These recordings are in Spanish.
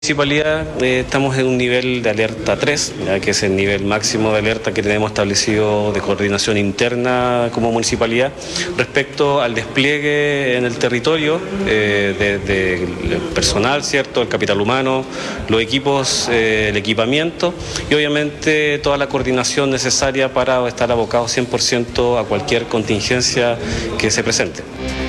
Municipalidad estamos en un nivel de alerta 3, ya que es el nivel máximo de alerta que tenemos establecido de coordinación interna como municipalidad respecto al despliegue en el territorio de personal, ¿cierto? El capital humano, los equipos, el equipamiento y obviamente toda la coordinación necesaria para estar abocados 100% a cualquier contingencia que se presente.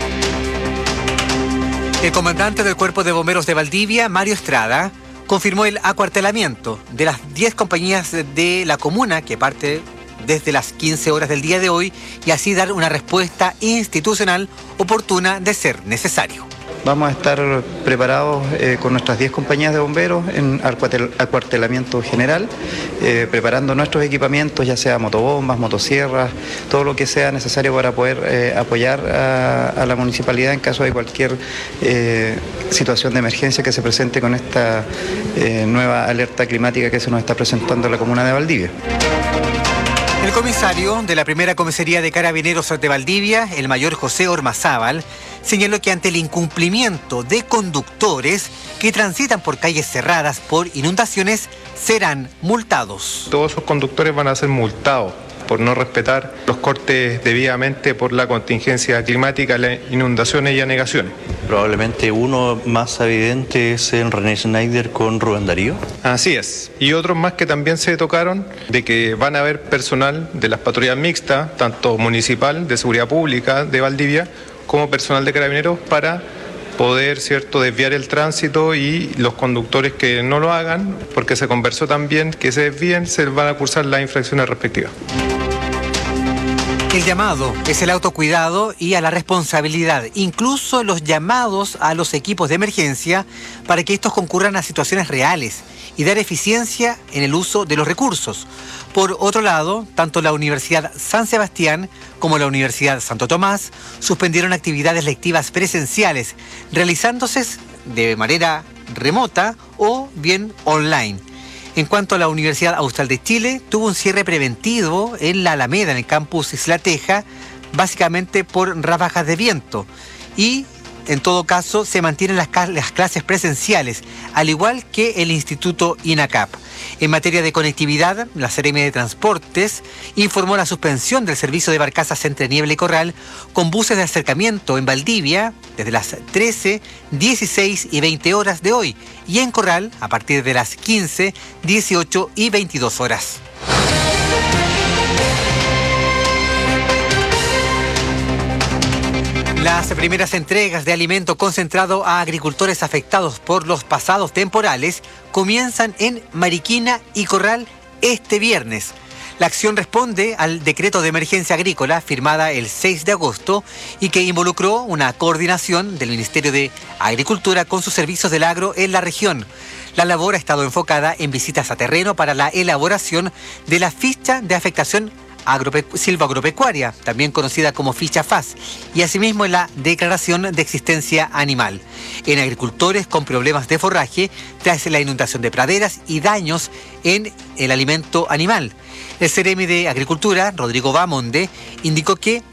El comandante del Cuerpo de Bomberos de Valdivia, Mario Estrada, confirmó el acuartelamiento de las 10 compañías de la comuna que parte desde las 15 horas del día de hoy y así dar una respuesta institucional oportuna de ser necesario. Vamos a estar preparados con nuestras 10 compañías de bomberos en acuartelamiento general, preparando nuestros equipamientos, ya sea motobombas, motosierras, todo lo que sea necesario para poder apoyar a la municipalidad en caso de cualquier situación de emergencia que se presente con esta nueva alerta climática que se nos está presentando en la comuna de Valdivia. El comisario de la primera comisaría de Carabineros de Valdivia, el mayor José Ormazábal, señaló que ante el incumplimiento de conductores que transitan por calles cerradas por inundaciones, serán multados. Todos esos conductores van a ser multados por no respetar los cortes debidamente por la contingencia climática, las inundaciones y anegaciones. Probablemente uno más evidente es el René Schneider con Rubén Darío. Así es. Y otros más que también se tocaron, de que van a haber personal de las patrullas mixtas, tanto municipal, de seguridad pública de Valdivia, como personal de Carabineros para poder, ¿cierto?, desviar el tránsito y los conductores que no lo hagan, porque se conversó también que se desvíen, se van a cursar las infracciones respectivas. El llamado es el autocuidado y a la responsabilidad, incluso los llamados a los equipos de emergencia para que estos concurran a situaciones reales y dar eficiencia en el uso de los recursos. Por otro lado, tanto la Universidad San Sebastián como la Universidad Santo Tomás suspendieron actividades lectivas presenciales, realizándose de manera remota o bien online. En cuanto a la Universidad Austral de Chile, tuvo un cierre preventivo en la Alameda, en el campus Isla Teja, básicamente por ráfagas de viento. Y, en todo caso, se mantienen las clases presenciales, al igual que el Instituto INACAP. En materia de conectividad, la Seremi de Transportes informó la suspensión del servicio de barcazas entre Niebla y Corral con buses de acercamiento en Valdivia desde las 13, 16 y 20 horas de hoy y en Corral a partir de las 15, 18 y 22 horas. Las primeras entregas de alimento concentrado a agricultores afectados por los pasados temporales comienzan en Mariquina y Corral este viernes. La acción responde al decreto de emergencia agrícola firmada el 6 de agosto y que involucró una coordinación del Ministerio de Agricultura con sus servicios del agro en la región. La labor ha estado enfocada en visitas a terreno para la elaboración de la ficha de afectación silvoagropecuaria, también conocida como ficha FAS, y asimismo en la declaración de existencia animal en agricultores con problemas de forraje tras la inundación de praderas y daños en el alimento animal. El Seremi de Agricultura, Rodrigo Bamonde, indicó que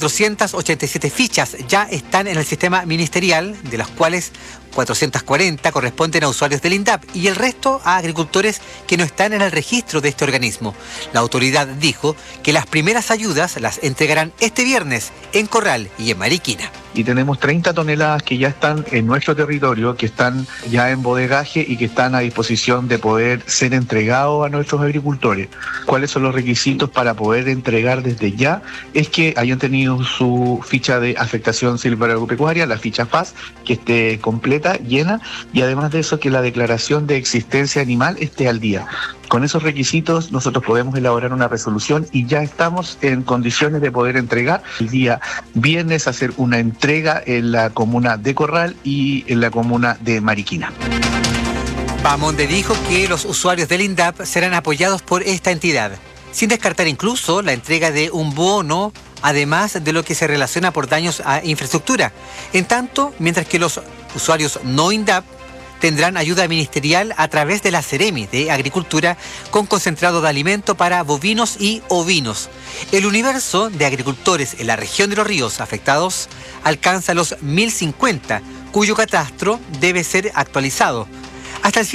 487 fichas ya están en el sistema ministerial, de las cuales 440 corresponden a usuarios del INDAP y el resto a agricultores que no están en el registro de este organismo. La autoridad dijo que las primeras ayudas las entregarán este viernes en Corral y en Mariquina. Y tenemos 30 toneladas que ya están en nuestro territorio, que están ya en bodegaje y que están a disposición de poder ser entregados a nuestros agricultores. ¿Cuáles son los requisitos para poder entregar desde ya? Es que hayan tenido su ficha de afectación silvoagropecuaria, la ficha FAS, que esté completa, llena, y además de eso que la declaración de existencia animal esté al día. Con esos requisitos nosotros podemos elaborar una resolución y ya estamos en condiciones de poder entregar el día viernes, hacer una entrega en la comuna de Corral y en la comuna de Mariquina. Bamonde dijo que los usuarios del INDAP serán apoyados por esta entidad, sin descartar incluso la entrega de un bono, además de lo que se relaciona por daños a infraestructura. En tanto, mientras que los usuarios no INDAP tendrán ayuda ministerial a través de la Seremi de Agricultura con concentrado de alimento para bovinos y ovinos. El universo de agricultores en la región de Los Ríos afectados alcanza los 1.050, cuyo catastro debe ser actualizado. Hasta el